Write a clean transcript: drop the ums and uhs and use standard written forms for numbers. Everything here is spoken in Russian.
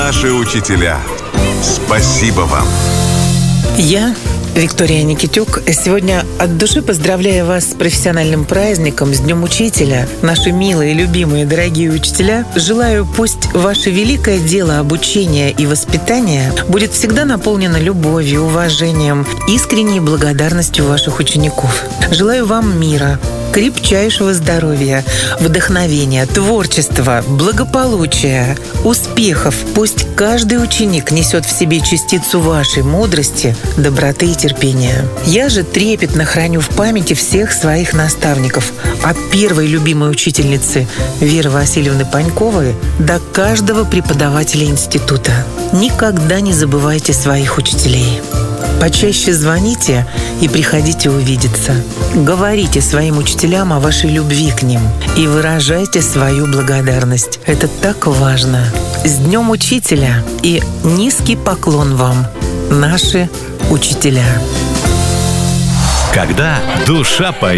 Наши учителя. Спасибо вам. Я, Виктория Никитюк, сегодня от души поздравляю вас с профессиональным праздником, с Днем Учителя. Наши милые, любимые, дорогие учителя, желаю, пусть ваше великое дело обучения и воспитания будет всегда наполнено любовью, уважением, искренней благодарностью ваших учеников. Желаю вам мира, крепчайшего здоровья, вдохновения, творчества, благополучия, успехов. Пусть каждый ученик несет в себе частицу вашей мудрости, доброты и терпения. Я же трепетно храню в памяти всех своих наставников, от первой любимой учительницы Веры Васильевны Паньковой до каждого преподавателя института. Никогда не забывайте своих учителей. Почаще звоните и приходите увидеться. Говорите своим учителям о вашей любви к ним и выражайте свою благодарность. Это так важно. С Днем Учителя и низкий поклон вам, наши учителя. Когда душа поет.